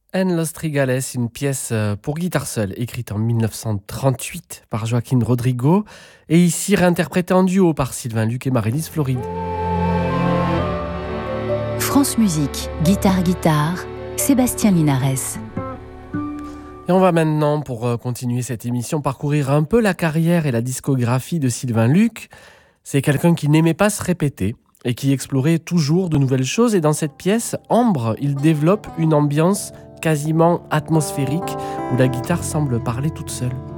En Los Trigales, une pièce pour guitare seule, écrite en 1938 par Joaquín Rodrigo, et ici réinterprétée en duo par Sylvain Luc et Marie-Lise Floride. France Musique, guitare, Sébastien Linares. Et on va maintenant, pour continuer cette émission, parcourir un peu la carrière et la discographie de Sylvain Luc. C'est quelqu'un qui n'aimait pas se répéter et qui explorait toujours de nouvelles choses. Et dans cette pièce, Ambre, il développe une ambiance quasiment atmosphérique où la guitare semble parler toute seule.